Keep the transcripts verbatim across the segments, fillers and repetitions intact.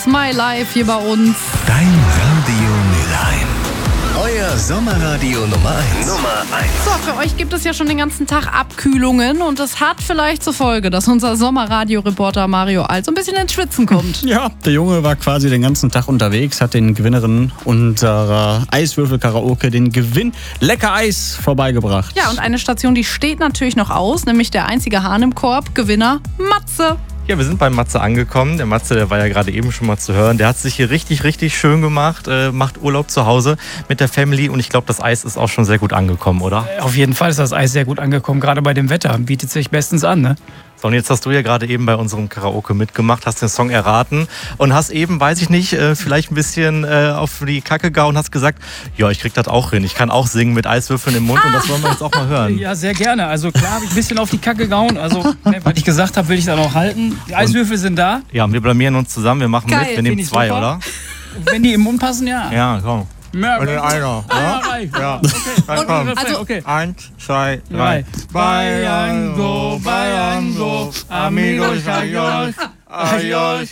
My Life hier bei uns. Dein Radio Mülheim. Euer Sommerradio Nummer eins. Nummer eins. So, für euch gibt es ja schon den ganzen Tag Abkühlungen und das hat vielleicht zur Folge, dass unser Sommerradio-Reporter Mario Alt so ein bisschen ins Schwitzen kommt. Ja, der Junge war quasi den ganzen Tag unterwegs, hat den Gewinnerinnen unserer Eiswürfel-Karaoke den Gewinn Lecker Eis vorbeigebracht. Ja, und eine Station, die steht natürlich noch aus, nämlich der einzige Hahn im Korb, Gewinner Matze. Ja, wir sind bei Matze angekommen. Der Matze, der war ja gerade eben schon mal zu hören. Der hat sich hier richtig, richtig schön gemacht, äh, macht Urlaub zu Hause mit der Family und ich glaube, das Eis ist auch schon sehr gut angekommen, oder? Auf jeden Fall ist das Eis sehr gut angekommen, gerade bei dem Wetter. Bietet sich bestens an, ne? So, und jetzt hast du ja gerade eben bei unserem Karaoke mitgemacht, hast den Song erraten und hast eben, weiß ich nicht, äh, vielleicht ein bisschen äh, auf die Kacke gehauen und hast gesagt, ja, ich krieg das auch hin. Ich kann auch singen mit Eiswürfeln im Mund und das wollen wir jetzt auch mal hören. Ja, sehr gerne. Also klar habe ich ein bisschen auf die Kacke gehauen. Also, ne, was ich gesagt habe, will ich dann auch halten. Die Eiswürfel sind da. Ja, wir blamieren uns zusammen, wir machen Geil, mit, wir nehmen find ich zwei, super. oder? Wenn die im Mund passen, ja. Ja, komm. Mehr, Und den einer. ja, reicht. Ja. Okay. Dann komm. Also- okay. Eins, zwei, Drei. drei. Bayango, Bayango, amigos, adios, adios.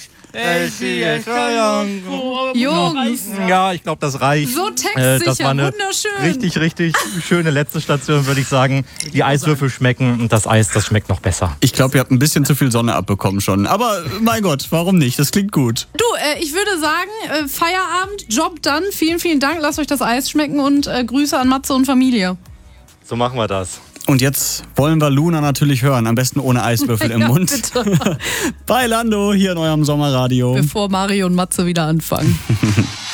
Jungs, Ja, ich glaube, das reicht. so Äh, das textsicher, war eine wunderschön. richtig, richtig schöne letzte Station, würde ich sagen. Die Eiswürfel schmecken und das Eis, das schmeckt noch besser. Ich glaube, ihr habt ein bisschen zu viel Sonne abbekommen schon. Aber mein Gott, warum nicht? Das klingt gut. Du, äh, ich würde sagen, äh, Feierabend, Job dann. Vielen, vielen Dank. Lasst euch das Eis schmecken und äh, Grüße an Matze und Familie. So machen wir das. Und jetzt wollen wir Luna natürlich hören. Am besten ohne Eiswürfel im Ja, Mund. bitte. Bei Lando hier in eurem Sommerradio. Bevor Mario und Matze wieder anfangen.